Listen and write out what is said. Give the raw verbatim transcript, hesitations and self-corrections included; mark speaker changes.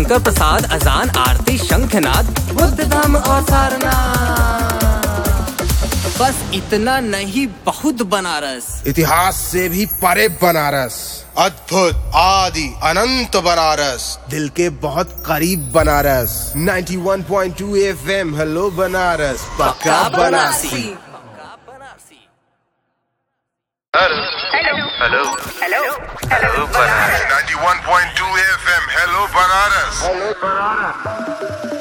Speaker 1: शंकर प्रसाद, अजान, आरती, शंखनाद, बुद्ध धाम और सारनाथ। बस इतना नहीं, बहुत बनारस।
Speaker 2: इतिहास से भी परे बनारस,
Speaker 3: अद्भुत, आदि, अनंत बनारस,
Speaker 2: दिल के बहुत करीब बनारस। इक्यानवे पॉइंट दो एफ एम, हेलो बनारस, पक्का Banarasi.
Speaker 4: Hello hello hello hello Banaras
Speaker 3: इक्यानवे पॉइंट दो एफ एम, हेलो बनारस।